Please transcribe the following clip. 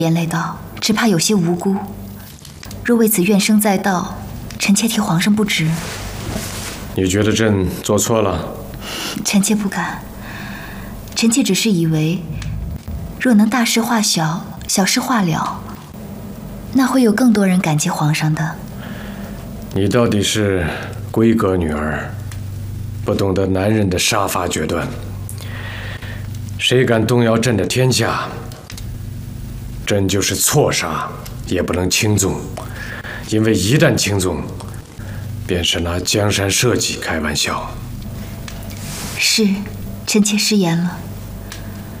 连累到，只怕有些无辜。若为此怨声载道，臣妾替皇上不值。 你觉得朕做错了？ 臣妾不敢。臣妾只是以为，若能大事化小，小事化了，那会有更多人感激皇上的。 你到底是闺阁女儿，不懂得男人的杀伐决断。谁敢动摇朕的天下，朕就是错杀也不能轻纵，因为一旦轻纵，便是拿江山社稷开玩笑。 是，臣妾失言了。